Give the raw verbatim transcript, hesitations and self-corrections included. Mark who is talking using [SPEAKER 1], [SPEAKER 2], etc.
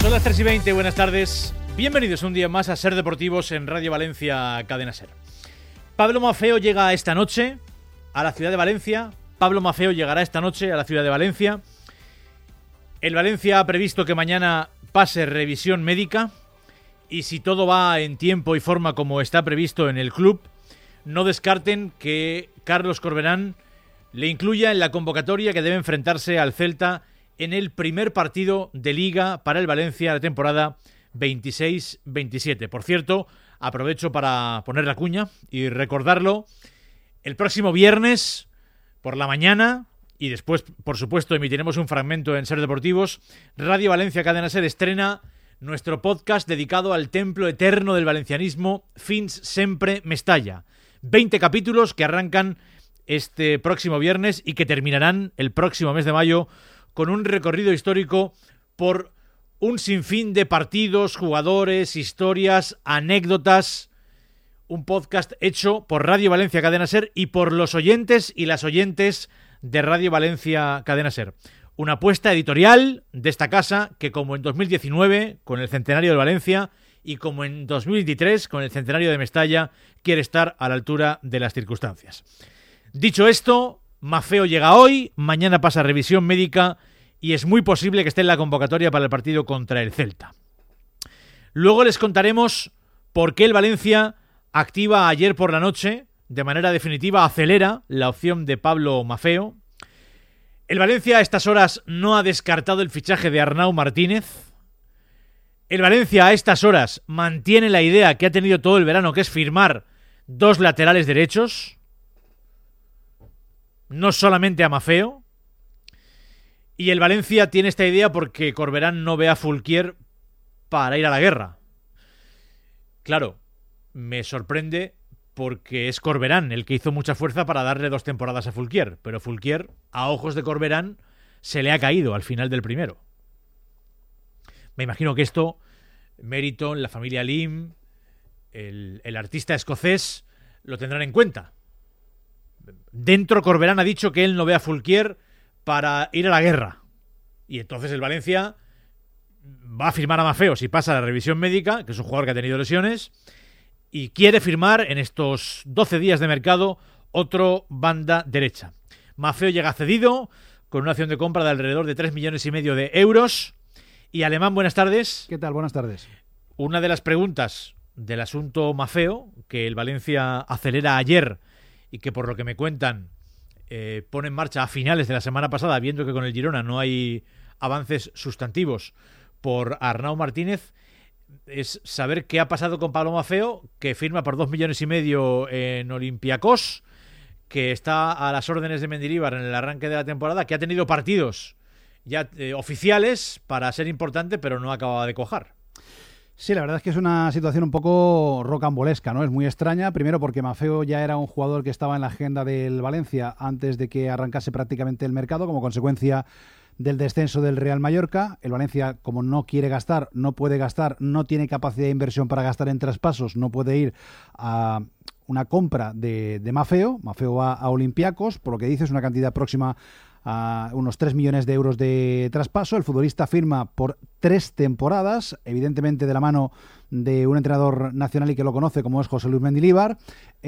[SPEAKER 1] Son las tres y veinte, buenas tardes. Bienvenidos un día más a Ser Deportivos en Radio Valencia, Cadena Ser. Pablo Maffeo llega esta noche a la ciudad de Valencia. Pablo Maffeo llegará esta noche a la ciudad de Valencia. El Valencia ha previsto que mañana pase revisión médica y si todo va en tiempo y forma como está previsto en el club, no descarten que Carlos Corberán le incluya en la convocatoria que debe enfrentarse al Celta en el primer partido de Liga para el Valencia de la temporada veintiséis veintisiete. Por cierto, aprovecho para poner la cuña y recordarlo. El próximo viernes por la mañana, y después, por supuesto, emitiremos un fragmento en Ser Deportivos, Radio Valencia Cadena Ser estrena nuestro podcast dedicado al templo eterno del valencianismo, Fins Sempre Mestalla. veinte capítulos que arrancan este próximo viernes y que terminarán el próximo mes de mayo con un recorrido histórico por un sinfín de partidos, jugadores, historias, anécdotas. Un podcast hecho por Radio Valencia Cadena Ser y por los oyentes y las oyentes de Radio Valencia Cadena Ser. Una apuesta editorial de esta casa que, como en dos mil diecinueve, con el centenario de Valencia, y como en dos mil veintitrés, con el centenario de Mestalla, quiere estar a la altura de las circunstancias. Dicho esto, Maffeo llega hoy, mañana pasa revisión médica y es muy posible que esté en la convocatoria para el partido contra el Celta. Luego les contaremos por qué el Valencia activa ayer por la noche, de manera definitiva, acelera la opción de Pablo Maffeo. El Valencia a estas horas no ha descartado el fichaje de Arnau Martínez. El Valencia a estas horas mantiene la idea que ha tenido todo el verano, que es firmar dos laterales derechos, no solamente a Maffeo. Y el Valencia tiene esta idea porque Corberán no ve a Fulquier para ir a la guerra. Claro, me sorprende porque es Corberán el que hizo mucha fuerza para darle dos temporadas a Fulquier, pero Fulquier, a ojos de Corberán, se le ha caído al final del primero. Me imagino que esto, Meriton, la familia Lim, el, el artista escocés, lo tendrán en cuenta. Dentro, Corberán ha dicho que él no ve a Fulquier para ir a la guerra. Y entonces el Valencia va a firmar a Maffeo si pasa la revisión médica, que es un jugador que ha tenido lesiones, y quiere firmar en estos doce días de mercado otro banda derecha. Maffeo llega cedido con una acción de compra de alrededor de tres millones y medio de euros. Y Alemán, buenas tardes.
[SPEAKER 2] ¿Qué tal? Buenas tardes.
[SPEAKER 1] Una de las preguntas del asunto Maffeo, que el Valencia acelera ayer y que por lo que me cuentan eh, pone en marcha a finales de la semana pasada, viendo que con el Girona no hay avances sustantivos por Arnau Martínez, es saber qué ha pasado con Pablo Maffeo, que firma por dos millones y medio en Olympiacos, que está a las órdenes de Mendilibar en el arranque de la temporada, que ha tenido partidos ya eh, oficiales para ser importante, pero no acababa de cuajar.
[SPEAKER 2] Sí, la verdad es que es una situación un poco rocambolesca, ¿no? Es muy extraña, primero porque Maffeo ya era un jugador que estaba en la agenda del Valencia antes de que arrancase prácticamente el mercado, como consecuencia del descenso del Real Mallorca. El Valencia, como no quiere gastar, no puede gastar, no tiene capacidad de inversión para gastar en traspasos, no puede ir a una compra de, de Maffeo. Maffeo va a Olympiacos, por lo que dice es una cantidad próxima a unos tres millones de euros de traspaso. El futbolista firma por tres temporadas, evidentemente de la mano de un entrenador nacional y que lo conoce como es José Luis Mendilibar.